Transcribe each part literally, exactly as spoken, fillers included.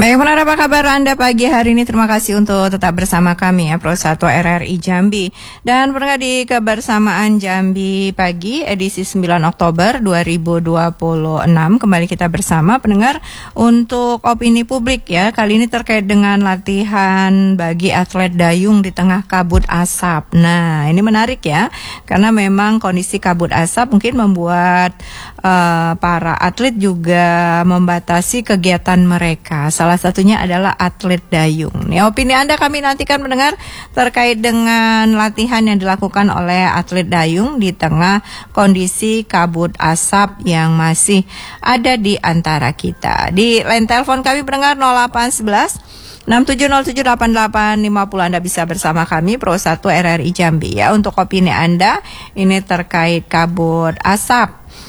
Baik, benar apa kabar Anda pagi hari ini? Terima kasih untuk tetap bersama kami ya, Pro satu R R I Jambi. Dan pernah di Kebersamaan Jambi Pagi edisi sembilan Oktober dua ribu dua puluh enam. Kembali kita bersama pendengar untuk opini publik ya. Kali ini terkait dengan latihan bagi atlet dayung di tengah kabut asap. Nah, ini menarik ya, karena memang kondisi kabut asap mungkin membuat uh, para atlet juga membatasi kegiatan mereka. Salah satunya adalah atlet dayung. Nih, opini Anda kami nantikan mendengar terkait dengan latihan yang dilakukan oleh atlet dayung di tengah kondisi kabut asap yang masih ada di antara kita. Di line telepon kami pendengar nol delapan satu satu enam tujuh nol tujuh delapan delapan lima nol. Anda bisa bersama kami Pro satu R R I Jambi ya, untuk opini Anda ini terkait kabut asap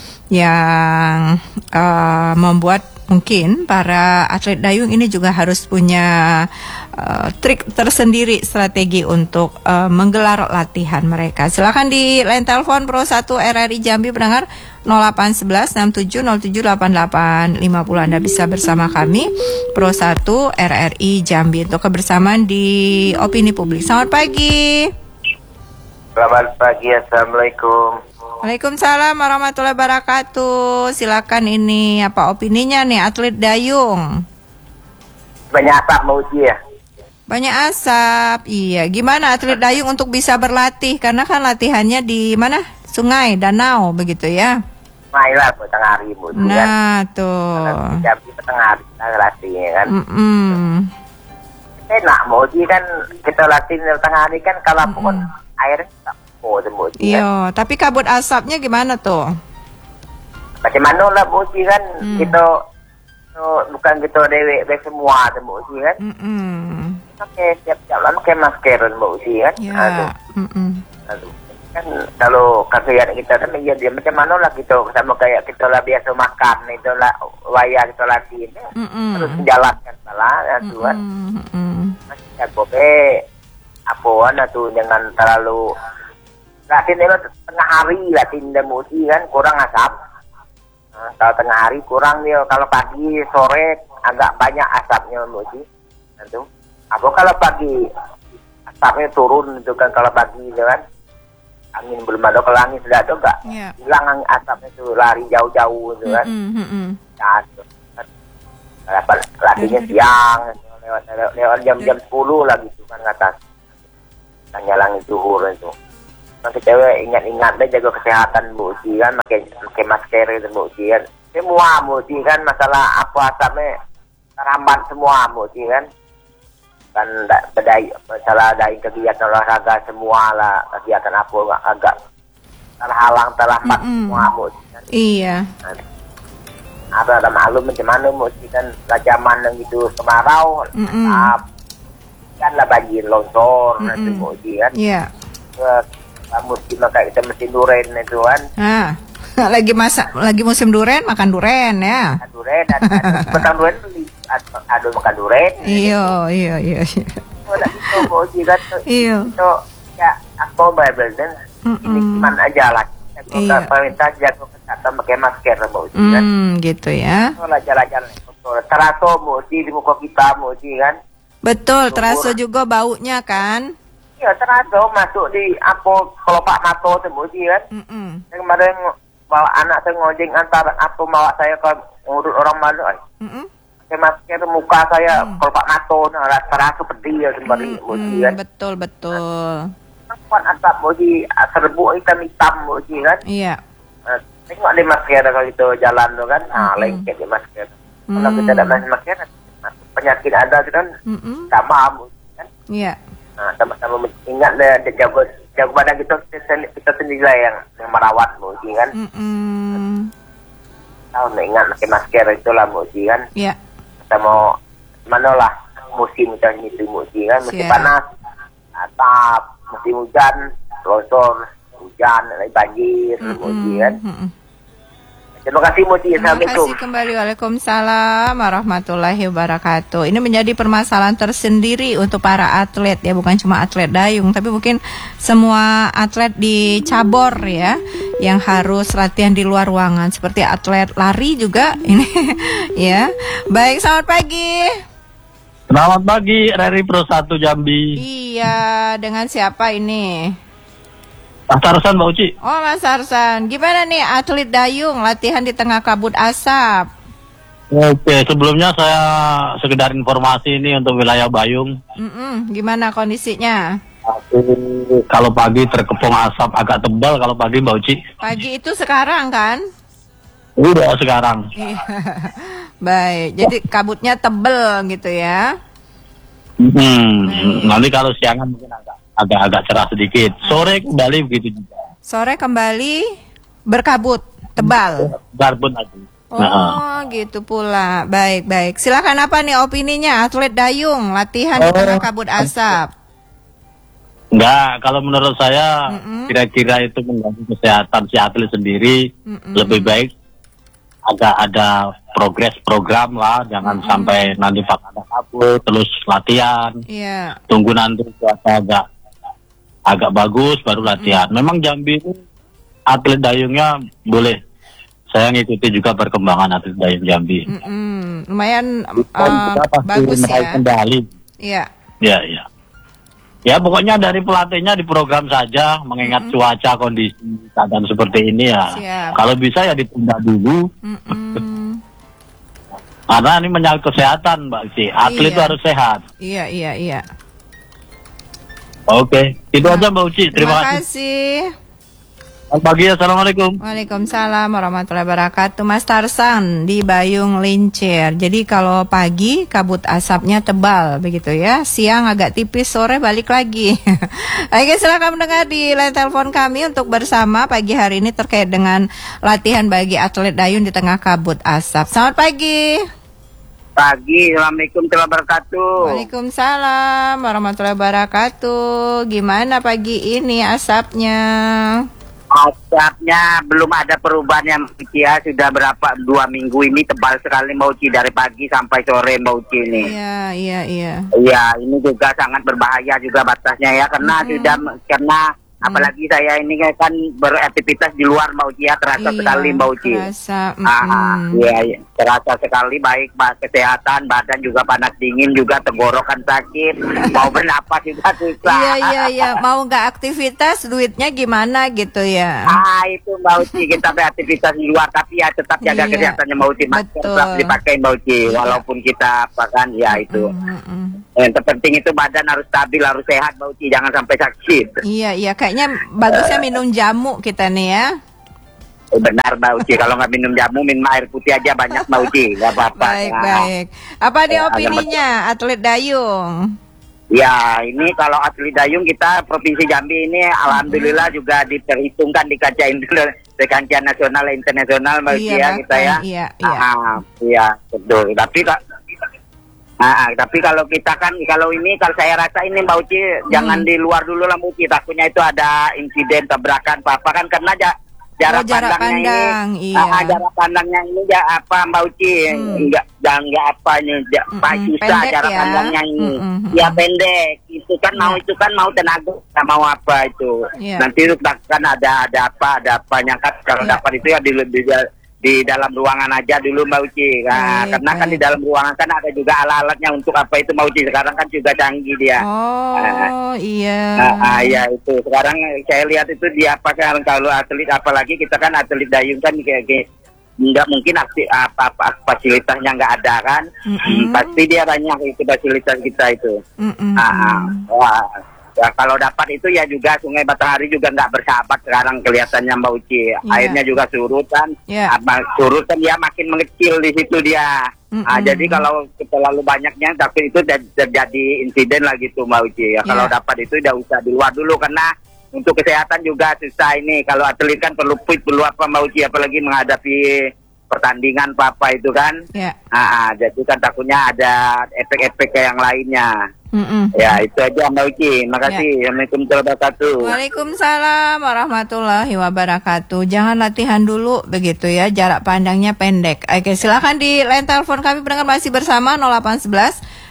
yang uh, membuat mungkin para atlet dayung ini juga harus punya uh, trik tersendiri, strategi untuk uh, menggelar latihan mereka. Silakan di line telepon Pro satu R R I Jambi pendengar nol delapan satu satu enam tujuh nol tujuh delapan delapan lima nol. Anda bisa bersama kami Pro satu R R I Jambi untuk kebersamaan di opini publik. Selamat pagi. Selamat pagi, Assalamualaikum. Waalaikumsalam warahmatullahi wabarakatuh. Silakan, ini apa opininya nih atlet dayung? Banyak asap mau uji ya? Banyak asap, iya. Gimana atlet dayung untuk bisa berlatih? Karena kan latihannya di mana? Sungai, danau, begitu ya? Sungai lah, tengah hari mau uji nah, kan? tuh. Jadi tengah hari kita latihnya kan? Mm-mm. Enak mau uji kan, kita latih di tengah hari kan, kalau pun airnya tak mau uji kan? Iya, tapi kabut asapnya gimana tuh? Bagaimana lah mau uji kan? Hmm. Kita so, bukan kita dewek dewek semua mau uji kan? Mm-mm. Oke, siap jalan pakai masker mau uji kan? Ya. Aduh. Mm-mm. Aduh. Kan kalau kajian kita kan ya dia macam mana lah gitu, sama kayak kita lah biasa makan itu lah waya kita latih Mm-mm. terus menjalankan salah ya tuan Mm-mm. masih bobe apaan tuh jangan terlalu latih itu tengah hari latih demosi kan kurang asap. Nah, kalau tengah hari kurang dia, kalau pagi sore agak banyak asapnya demosi itu apa kalau pagi asapnya turun itu kan, kalau pagi itu kan angin belum ada, ke langit sudah ada enggak? Yeah. Hilang asapnya itu, lari jauh-jauh itu kan. Mm-mm, mm-mm. Ya, itu kan. Latihannya siang, lewat, lewat, lewat jam-jam sepuluh lah gitu kan ke atas. Tanya langit zuhur itu. Nanti cewek ingat-ingat deh jaga kesehatan Bu Uci kan, pakai pakai masker itu Bu Uci kan. Semua Bu Uci kan, masalah apa asapnya terambat semua Bu Uci kan. Kan bedai masalah dari kegiatan olahraga semua lah, kegiatan apa agak terhalang terlambat mm-hmm. semua Bu. Iya. Ada ada maklum macam mana Bu kan, lah zaman yang gitu kemarau, mm-hmm. uh, kan lah banjir longsor mm-hmm. nanti Bu kan. Iya. Yeah. Musim maka kita mesti duren itu kan. Ah. Lagi masa lagi musim duren, makan duren ya. Makan duren, dan makan duren ada makan duren. Iya, iya, iya. Oh, dah itu Bu kan. Iya. Itu ya aku bayar dan ini cuman aja lah. Kita perintah jaga kesehatan pakai masker Bu kan. Hmm, gitu ya. Kalau jalan-jalan terasa Bu di muka kita Bu kan. Betul, terasa juga baunya kan. Iya, terasa masuk di apa kelopak mata tu Bu kan. Heeh. Kemarin bawa anak saya ngojek antar apa bawa saya ke ngurut orang malu. Heeh. Pakai masker muka saya hmm. kelopak mata nah, terasa pedih ya sembari Bu kan. Betul, betul. Kuat asap Bu serbuk hitam-hitam Bu kan. Iya. Uh, tengok di masker kalau itu jalan tu kan. Ah, mm-hmm. lengket di masker. Mm. Kalau kita ada masker, penyakit ada tu kan mm-hmm. sama Bu kan. Iya. Nah, sama-sama ingat deh jaga jaga badan kita kita, kita sendiri lah yang, yang merawat Bu kan. Mm-hmm. Tahu ingat pakai masker itulah Bu kan. Iya. Kita mau mana lah musim macam itu Bu kan, musim Siap. panas, atap, musim hujan, longsor, hujan, banjir, mm-hmm. Bu kan. Mm-hmm. Terima kasih Bu. Assalamualaikum. Terima kasih kembali. Waalaikumsalam warahmatullahi wabarakatuh. Ini menjadi permasalahan tersendiri untuk para atlet ya, bukan cuma atlet dayung, tapi mungkin semua atlet di cabur ya, yang harus latihan di luar ruangan, seperti atlet lari juga ini ya. Baik, selamat pagi. Selamat pagi, R R I Pro satu Jambi. Iya, dengan siapa ini? Mas Tarsan, Mbak Uci. Oh, Mas Arsan. Gimana nih atlet dayung latihan di tengah kabut asap? Oke, sebelumnya saya sekedar informasi ini untuk wilayah Bayung. Mm-mm, gimana kondisinya? Kalau pagi terkepung asap agak tebal kalau pagi, Mbak Uci. Pagi itu sekarang kan? Udah sekarang. Iya. Baik, jadi kabutnya tebel gitu ya? Hmm, nanti kalau siangan mungkin agak agak-agak cerah sedikit. Sore kembali begitu juga. Sore kembali berkabut tebal. Garbut lagi. Oh, nah. Gitu pula. Baik, baik. Silakan apa nih opininya atlet dayung latihan di tengah kabut asap? Enggak, kalau menurut saya Mm-mm. kira-kira itu mengganggu kesehatan si atlet sendiri. Mm-mm. Lebih baik agak ada progres program lah, jangan Mm-mm. sampai nanti pas ada kabut terus latihan. Iya. Tunggu nanti cuaca agak agak bagus baru latihan. Mm-mm. Memang Jambi itu atlet dayungnya boleh. Saya ngikuti juga perkembangan atlet dayung Jambi. Mm-mm. Lumayan Dan uh, kita pasti bagus meraih ya. kendali. Iya. Ya, ya. Ya pokoknya dari pelatihnya di program saja, mengingat Mm-mm. cuaca kondisi keadaan seperti ini ya. Siap. Kalau bisa ya ditunda dulu. Mm-mm. Karena ini menyangkut kesehatan, Mbak Ci. Atlet Iya. itu harus sehat. Iya, iya, iya. Oke, itu aja Mbak Uci. Terima, Terima kasih. kasih. Selamat pagi, assalamualaikum. Waalaikumsalam warahmatullahi wabarakatuh. Mas Tarsan di Bayung Lincir. Jadi kalau pagi kabut asapnya tebal begitu ya. Siang agak tipis, sore balik lagi. Oke, silakan mendengar di line telepon kami untuk bersama pagi hari ini terkait dengan latihan bagi atlet dayung di tengah kabut asap. Selamat pagi. Pagi, Assalamualaikum warahmatullahi wabarakatuh. Waalaikumsalam warahmatullahi wabarakatuh. Gimana pagi ini asapnya? Asapnya belum ada perubahan yang ya sudah berapa dua minggu ini tebal sekali Mbak Uci dari pagi sampai sore Mbak Uci ini. Iya, iya, iya. Iya, ini juga sangat berbahaya juga batasnya ya karena Mm-mm. sudah karena apalagi saya ini kan beraktivitas di luar Mbak Uci ya terasa Iya, sekali Mbak Uci. terasa, Ah, ah, mm-mm. iya, iya, terasa sekali baik Mbak kesehatan badan juga panas dingin juga tenggorokan sakit mau bernapas juga susah. Iya, iya, iya. Mau nggak aktivitas, duitnya gimana gitu ya? Ah itu Mbak Uci kita beraktivitas di luar tapi ya tetap jaga Iya, kesehatannya Mbak Uci masker betul. tetap dipakai Mbak Uci walaupun kita apa kan ya itu Mm-mm. yang terpenting itu badan harus stabil harus sehat Mbak Uci jangan sampai sakit. Iya, iya. Kayaknya bagusnya minum jamu kita nih ya. Benar Mbak Uci kalau nggak minum jamu minum air putih aja banyak Mbak Uci nggak apa-apa. Baik, Nah, baik. Apa nih Ya, opininya atlet dayung? ya ini kalau atlet dayung kita provinsi Jambi ini alhamdulillah juga diperhitungkan di kancah internasional di kancah nasional dan internasional Mbak Uci Iya, ya kita ya. bahkan, iya, iya. Ah, iya betul. Tapi kak Ah, ah, tapi kalau kita kan kalau ini kalau saya rasa ini Mbak Uci jangan di luar dulu lah Mbak Uci takutnya itu ada insiden tabrakan apa kan karena ja- jarak, Oh, jarak pandangnya pandang, ini iya. ah, ah, jarak pandangnya ini ya apa Mbak Uci Hmm. enggak jangan enggak apa nih ja, Mm-mm, Pak susah pendek jarak ya. pandangnya ini Mm-mm, ya mm-mm. pendek itu kan mau Iya. itu kan mau tenaga nggak mau apa itu Iya. nanti itu kan ada ada apa ada apa nyangkat kalau Iya. dapat itu ya di, di, di dalam ruangan aja dulu Mbak Uci. Nah, Baik, karena kan baik. di dalam ruangan kan ada juga alat-alatnya untuk apa itu Mbak Uci. Sekarang kan juga canggih dia. Oh, iya. Nah, ah, ya itu. Sekarang saya lihat itu dia apa kan kalau atlet apalagi kita kan atlet dayung kan kayak kayak nggak mungkin aktif apa, apa fasilitasnya nggak ada kan. Mm-mm. Pasti dia banyak itu fasilitas kita itu. Mm-mm. Ah, ah. Wah. Ya kalau dapat itu ya juga Sungai Batanghari juga nggak bersahabat sekarang kelihatannya Mbak Uci. Airnya juga surut kan. Iya. Apa, surut kan dia makin mengecil di situ dia. Mm-mm. Ah, jadi kalau terlalu banyaknya tapi itu ter- terjadi insiden lah gitu Mbak Uci. Ya, kalau Iya. dapat itu udah usah di luar dulu karena untuk kesehatan juga susah ini. Kalau atlet kan perlu fit, perlu apa Mbak Uci apalagi menghadapi pertandingan apa-apa itu kan. Ya. Ah, ah, jadi kan takutnya ada efek-efek yang lainnya. Mm-mm. Ya itu aja Mbak Uci. Makasih. Ya. Assalamualaikum warahmatullahi wabarakatuh. Waalaikumsalam warahmatullahi wabarakatuh. Jangan latihan dulu begitu ya, jarak pandangnya pendek. Oke, silakan di line telepon kami pendengar masih bersama nol delapan satu satu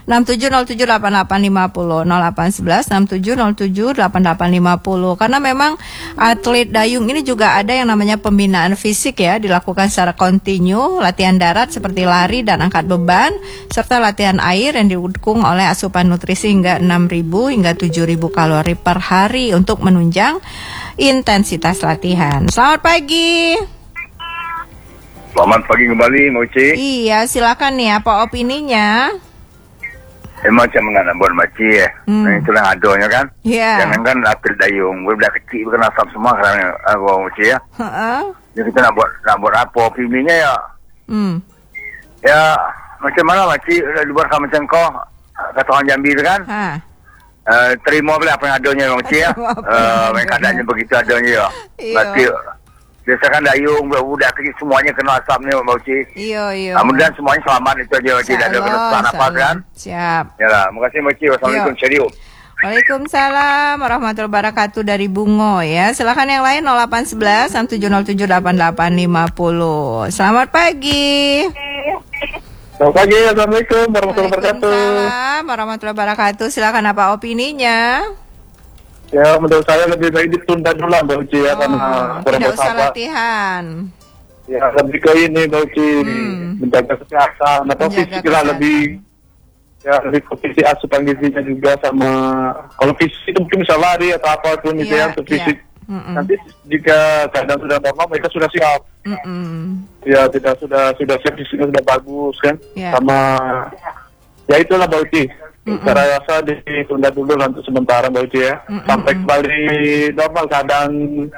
enam tujuh nol tujuh delapan delapan lima nol nol delapan satu satu enam tujuh nol tujuh delapan delapan lima nol. Karena memang atlet dayung ini juga ada yang namanya pembinaan fisik ya, dilakukan secara kontinu, latihan darat seperti lari dan angkat beban, serta latihan air yang didukung oleh asupan nutrisi hingga enam ribu hingga tujuh ribu kalori per hari untuk menunjang intensitas latihan. Selamat pagi. Selamat pagi kembali, Moci. Iya, silakan nih, apa opininya? Emang macam mana buat Moci ya? Hmm. Nah, itulah adonya kan? Iya. Jangan kan atlet dayung, udah kecil bukan asap semua karena aku Moci ya. Heeh. Jadi kita nak buat nak buat apa opininya ya? Hmm. Ya macam mana Moci? Udah dibuat macam kau kata orang Jambi tu kan? Ha. Uh, terima boleh apa yang adanya Moci ya? Uh, yang keadaannya begitu adanya ya. Iya. Berarti biasa kan dayung, budak kecil semuanya kena asap ni Moci. Iya, iya. Kemudian semuanya selamat itu aja, tidak ada kerusakan apa kan? Siap. Ya lah, terima kasih Moci. Wassalamualaikum. Cheerio. Waalaikumsalam warahmatullahi wabarakatuh dari Bungo ya. Silakan yang lain nol delapan satu satu enam tujuh nol tujuh delapan delapan lima nol. Selamat pagi. Selamat pagi. Assalamualaikum warahmatullahi wabarakatuh. Waalaikumsalam warahmatullahi wabarakatuh. Silakan apa opininya? Ya, menurut saya lebih baik ditunda dulu lah Mbak Uci ya, Oh, karena kurang tidak usah bersahabat. latihan. Ya, lebih ke ini Mbak Uci, Hmm. menjaga kesehatan atau Menjaga fisik lah kesehatan. lebih. Ya, lebih ke fisik, asupan gizinya juga sama. Kalau fisik itu mungkin bisa lari atau apapun itu Iya, ya untuk fisik. iya. Mm-mm. Nanti jika keadaan sudah normal mereka sudah siap. Mm-mm. Ya, tidak sudah sudah siap, fisiknya sudah bagus kan. Iya. Sama ya itulah Mbak Uci. Mm-mm. Saya rasa ditunda dulu lah untuk sementara Mbak Uci ya. Mm-mm. Sampai kembali normal keadaan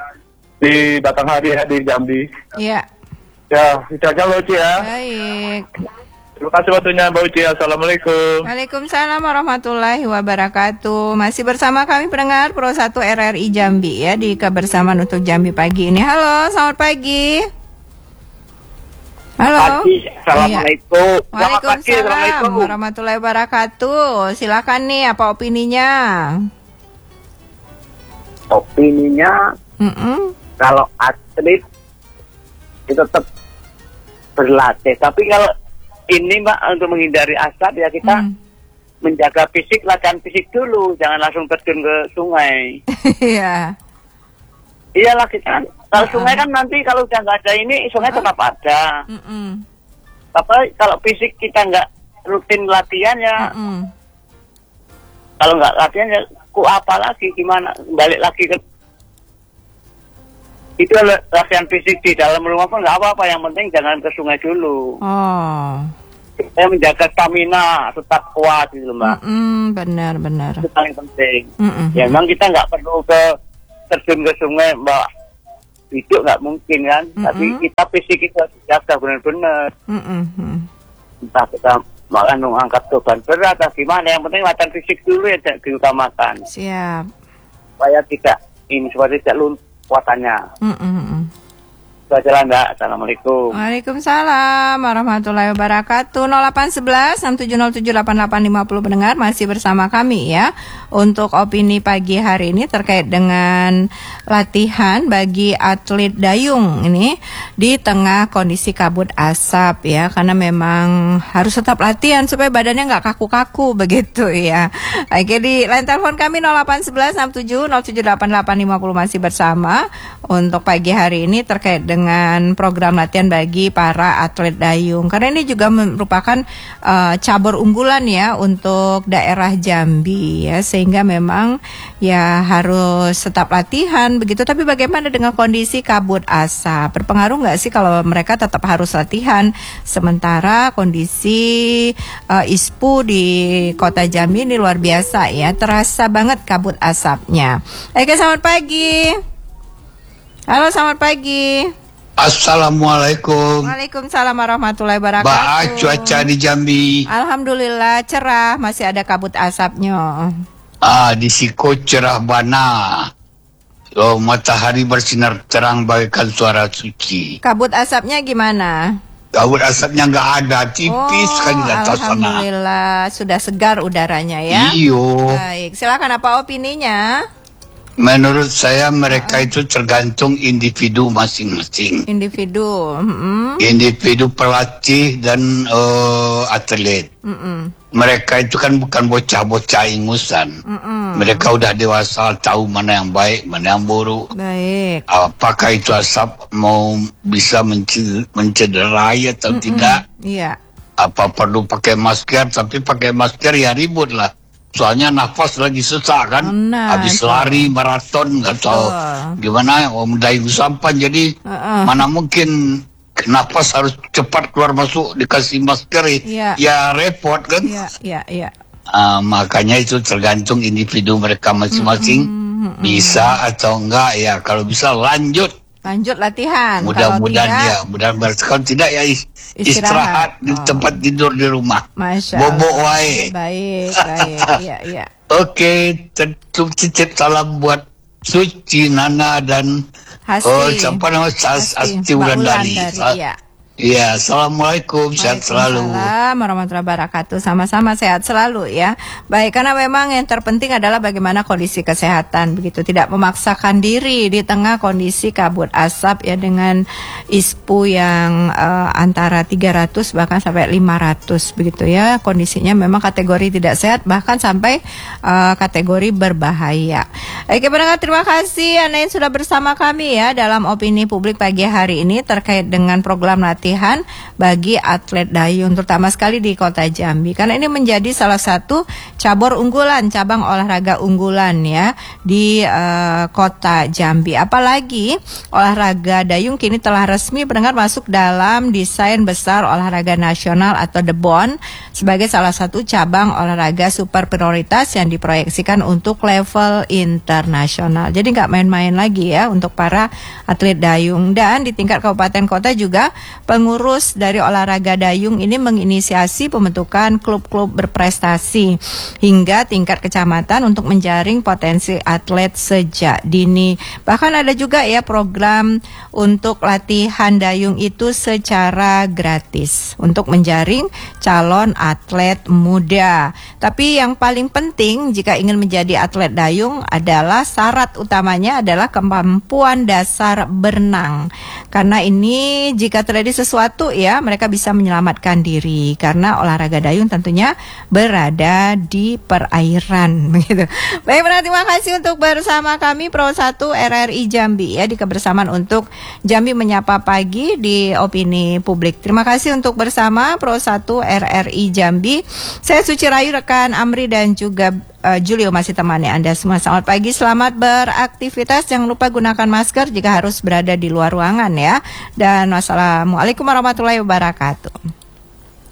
di Batanghari ya, di Jambi. Iya. Ya, itu aja Mbak Uci ya. Baik. Terima kasih waktunya Mbak Uci. Assalamualaikum. Waalaikumsalam warahmatullahi wabarakatuh. Masih bersama kami pendengar Pro satu R R I Jambi ya di kebersamaan untuk Jambi pagi ini. Halo, selamat pagi. Halo. Pagi, Assalamualaikum. Iya. Selamat pagi, Waalaikumsalam Assalamualaikum. warahmatullahi wabarakatuh. Silakan nih, apa opininya? Opininya, Mm-mm. kalau atlet itu tetap berlatih. Tapi kalau ini Mbak, untuk menghindari asap ya kita Hmm. menjaga fisik, latihan fisik dulu. Jangan langsung terjun ke sungai. Iya. Iyalah kita, kalau sungai kan nanti kalau udah nggak ada ini, sungai tetap ada. Mm-mm. Tapi kalau fisik kita nggak rutin latihan ya, Mm-mm. kalau nggak latihan ya ku apa lagi, gimana, balik lagi ke itu latihan fisik di dalam rumah pun nggak apa-apa, yang penting jangan ke sungai dulu. Oh. Saya menjaga stamina tetap kuat gitu Mbak. Mm-mm, benar-benar. Itu paling penting. Mm-mm. Ya memang kita nggak perlu ke terjun ke sungai Mbak, hidup nggak mungkin kan. Mm-mm. Tapi kita fisik kita jaga benar-benar. Mm-mm. Entah kita makan angkat beban berat atau gimana, yang penting latihan fisik dulu ya diutamakan. Siap. Supaya tidak ini supaya tidak luntur kuatannya. Mm-mm. Itu aja lah Mbak. Assalamualaikum. Waalaikumsalam warahmatullahi wabarakatuh. nol delapan satu satu enam tujuh nol tujuh delapan delapan lima nol pendengar masih bersama kami ya untuk opini pagi hari ini terkait dengan latihan bagi atlet dayung ini di tengah kondisi kabut asap ya, karena memang harus tetap latihan supaya badannya nggak kaku-kaku begitu ya. Oke, di line telepon kami nol delapan satu satu enam tujuh nol tujuh delapan delapan lima nol masih bersama untuk pagi hari ini terkait dengan dengan program latihan bagi para atlet dayung, karena ini juga merupakan uh, cabur unggulan ya untuk daerah Jambi ya, sehingga memang ya harus tetap latihan begitu. Tapi bagaimana dengan kondisi kabut asap, berpengaruh nggak sih kalau mereka tetap harus latihan sementara kondisi uh, ISPU di kota Jambi ini luar biasa ya, terasa banget kabut asapnya. Oke, selamat pagi. Halo, selamat pagi. Assalamualaikum. Waalaikumsalam warahmatullahi wabarakatuh. Bah, cuaca di Jambi. Alhamdulillah cerah, masih ada kabut asapnya. Ah, di Siko cerah bana. Oh, matahari bersinar terang bagaikan suara suci. Kabut asapnya gimana? Kabut asapnya nggak ada, tipis oh, kan di atas sana. Alhamdulillah sudah segar udaranya ya. Iyo. Baik, silakan apa opininya? Menurut saya mereka itu tergantung individu masing-masing. Individu, mm-mm. Individu pelatih dan uh, atlet. Mm-mm. Mereka itu kan bukan bocah-bocah ingusan. Mm-mm. Mereka udah dewasa, tahu mana yang baik, mana yang buruk. Baik. Apakah itu asap mau bisa menc- mencederai atau Mm-mm. tidak? Iya. Apa perlu pakai masker? Tapi pakai masker ya ribut lah. Soalnya nafas lagi susah kan. Nah, Habis itu. lari maraton nggak tahu gimana om dayu sampan, jadi Uh-uh. mana mungkin nafas harus cepat keluar masuk dikasih masker Iya. ya repot kan. Iya, iya, iya. Ah, makanya itu tergantung individu mereka masing-masing. Mm-mm. Bisa atau enggak ya, kalau bisa lanjut. Lanjut latihan. Mudah-mudahan Kalau ya, tidak, mudah-mudahan kalau tidak ya is- Istirahat. istirahat di Oh. tempat tidur di rumah. Masya Bobok Allah. wae. Baik, baik. Iya, iya. Oke, tentu titip salam buat Suci, Nana dan Hasti. oh siapa nama Asti, Asti Mbak Wulandari. Wulandari, iya. Iya, assalamualaikum, sehat selalu. Waalaikumsalam warahmatullahi wabarakatuh. Sama-sama sehat selalu ya. Baik, karena memang yang terpenting adalah bagaimana kondisi kesehatan begitu. Tidak memaksakan diri di tengah kondisi kabut asap ya, dengan I S P U yang eh, antara tiga ratus bahkan sampai lima ratus begitu ya. Kondisinya memang kategori tidak sehat, bahkan sampai eh, kategori berbahaya. Oke pendengar, terima kasih Anda yang sudah bersama kami ya dalam Opini Publik pagi hari ini terkait dengan program latihan bagi atlet dayung, terutama sekali di kota Jambi, karena ini menjadi salah satu cabur unggulan, cabang olahraga unggulan ya di uh, kota Jambi. Apalagi olahraga dayung kini telah resmi pendengar masuk dalam desain besar olahraga nasional atau D E B O N sebagai salah satu cabang olahraga super prioritas yang diproyeksikan untuk level internasional. Jadi nggak main-main lagi ya untuk para atlet dayung. Dan di tingkat kabupaten kota juga pengurus dari olahraga dayung ini menginisiasi pembentukan klub-klub berprestasi hingga tingkat kecamatan untuk menjaring potensi atlet sejak dini. Bahkan ada juga ya program untuk latihan dayung itu secara gratis untuk menjaring calon atlet muda. Tapi yang paling penting jika ingin menjadi atlet dayung adalah syarat utamanya adalah kemampuan dasar berenang. Karena ini jika terjadi sesuatu ya, mereka bisa menyelamatkan diri karena olahraga dayung tentunya berada di perairan begitu. Baik, benar, terima kasih untuk bersama kami Pro satu R R I Jambi ya di kebersamaan untuk Jambi Menyapa Pagi di Opini Publik. Terima kasih untuk bersama Pro satu R R I Jambi. Saya Suci Rayu, rekan Amri dan juga uh, Julio masih temani Anda semua. Selamat pagi, selamat beraktivitas. Jangan lupa gunakan masker jika harus berada di luar ruangan ya. Dan wassalamualaikum warahmatullahi wabarakatuh.